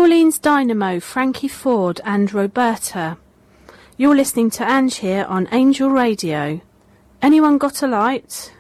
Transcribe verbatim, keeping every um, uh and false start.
Orleans Dynamo, Frankie Ford and Roberta. You're listening to Ange here on Angel Radio. Anyone got a light?